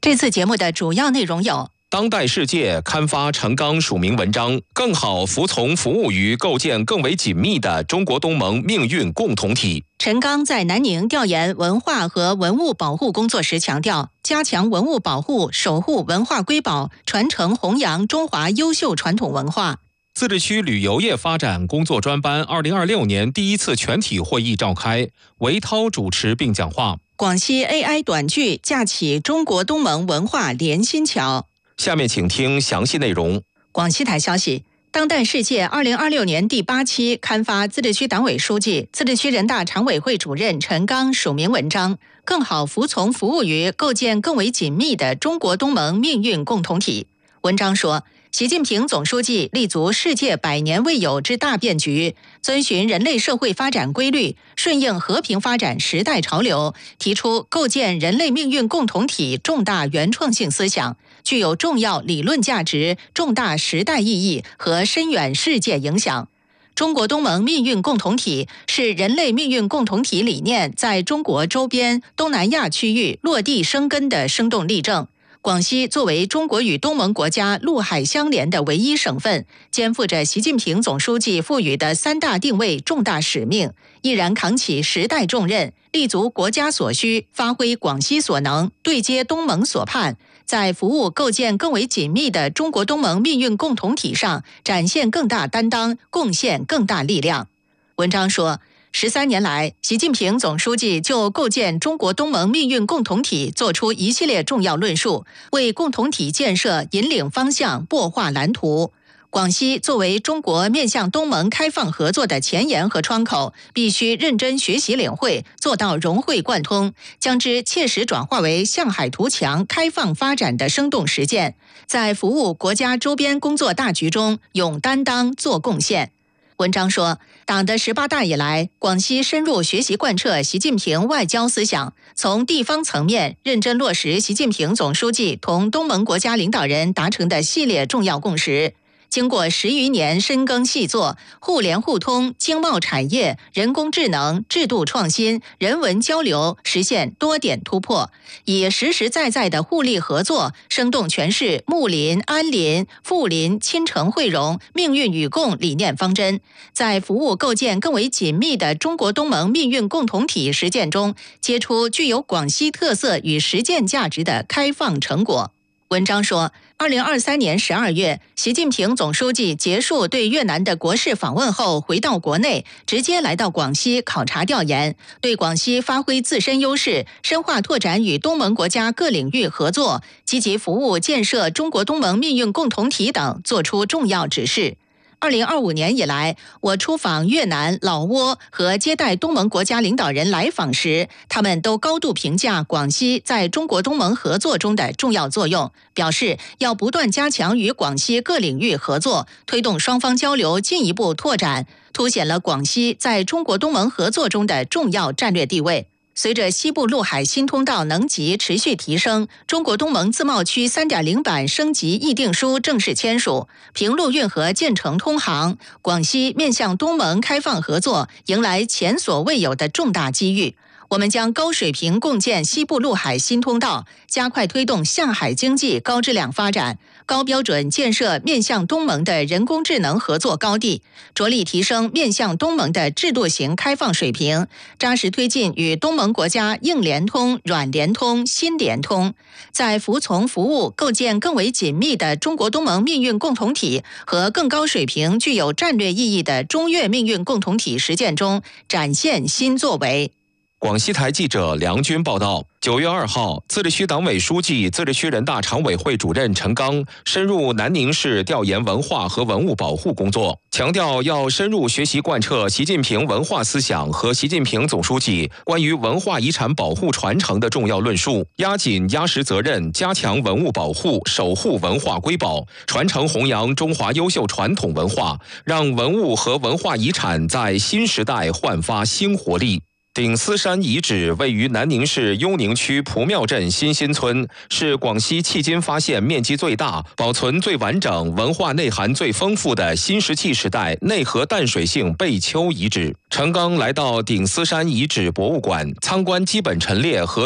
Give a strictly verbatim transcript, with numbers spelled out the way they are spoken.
这次节目的主要内容有： 当代世界刊发陈刚署名文章，更好服从服务于构建更为紧密的中国东盟命运共同体。 陈刚在南宁调研文化和文物保护工作时强调，加强文物保护，守护文化瑰宝，传承弘扬中华优秀传统文化。 自治区旅游业发展工作专班二零二六年第一次全体会议召开，韦涛主持并讲话。 广西 A I 短剧架起中国东盟文化连心桥。 下面请听详细内容。 广西台消息，当代世界二零二六年第八期刊发自治区党委书记、自治区人大常委会主任陈刚署名文章，更好服从服务于构建更为紧密的中国东盟命运共同体。文章说，习近平总书记立足世界百年未有之大变局，遵循人类社会发展规律，顺应和平发展时代潮流，提出构建人类命运共同体重大原创性思想，具有重要理论价值、重大时代意义和深远世界影响。中国东盟命运共同体是人类命运共同体理念在中国周边东南亚区域落地生根的生动例证。广西作为中国与东盟国家陆海相连的唯一省份，肩负着习近平总书记赋予的三大定位重大使命，毅然扛起时代重任，立足国家所需，发挥广西所能，对接东盟所盼，在服务构建更为紧密的中国东盟命运共同体上展现更大担当，贡献更大力量。文章说，十三年来，习近平总书记就构建中国东盟命运共同体作出一系列重要论述，为共同体建设引领方向、擘画蓝图。广西作为中国面向东盟开放合作的前沿和窗口，必须认真学习领会，做到融会贯通，将之切实转化为向海图强、开放发展的生动实践，在服务国家周边工作大局中勇担当、做贡献。文章说，党的十八大以来，广西深入学习贯彻习近平外交思想，从地方层面认真落实习近平总书记同东盟国家领导人达成的系列重要共识。经过十余年深耕细作，互联互通、经贸产业、人工智能、制度创新、人文交流实现多点突破，以实实在在的互利合作，生动诠释睦邻、安邻、富邻、亲诚惠容、命运与共理念方针，在服务构建更为紧密的中国东盟命运共同体实践中，结出具有广西特色与实践价值的开放成果。文章说，二零二三年十二月，习近平总书记结束对越南的国事访问后，回到国内，直接来到广西考察调研，对广西发挥自身优势，深化拓展与东盟国家各领域合作，积极服务建设中国东盟命运共同体等作出重要指示。二零二五年以来，我出访越南、老挝和接待东盟国家领导人来访时，他们都高度评价广西在中国东盟合作中的重要作用，表示要不断加强与广西各领域合作，推动双方交流进一步拓展，凸显了广西在中国东盟合作中的重要战略地位。随着西部陆海新通道能级持续提升，中国东盟自贸区 三点零 版升级议定书正式签署，平陆运河建成通航，广西面向东盟开放合作迎来前所未有的重大机遇。我们将高水平共建西部陆海新通道，加快推动向海经济高质量发展，高标准建设面向东盟的人工智能合作高地，着力提升面向东盟的制度型开放水平，扎实推进与东盟国家硬联通、软联通、新联通，在服从服务、构建更为紧密的中国东盟命运共同体和更高水平、具有战略意义的中越命运共同体实践中展现新作为。 广西台记者梁军报道，九月二号，自治区党委书记、自治区人大常委会主任陈刚深入南宁市调研文化和文物保护工作，强调要深入学习贯彻习近平文化思想和习近平总书记关于文化遗产保护传承的重要论述，压紧压实责任，加强文物保护，守护文化瑰宝，传承弘扬中华优秀传统文化，让文物和文化遗产在新时代焕发新活力。顶丝山遗址位于南宁市幽宁区蒲庙镇新新村，是广西迄今发现面积最大、保存最完整、文化内涵最丰富的新石器时代内河淡水性贝丘遗址。陈刚来到顶丝山遗址博物馆参观基本陈列和